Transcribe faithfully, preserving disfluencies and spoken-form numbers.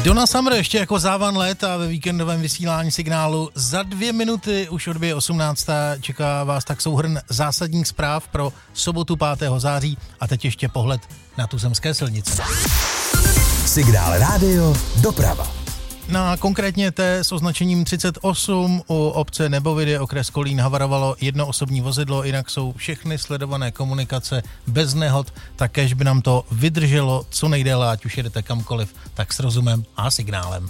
Donna Summer ještě jako závan léta ve víkendovém vysílání Signálu. Za dvě minuty už odbije osmnáctá Čeká vás tak souhrn zásadních zpráv pro sobotu pátého září a teď ještě pohled na tuzemské silnice. Signál rádio doprava. Na konkrétně té s označením třicet osm u obce Nebovidy, okres Kolín, havarovalo jedno osobní vozidlo, jinak jsou všechny sledované komunikace bez nehod, tak kež by nám to vydrželo co nejdéle, ať už jedete kamkoliv, tak s rozumem a signálem.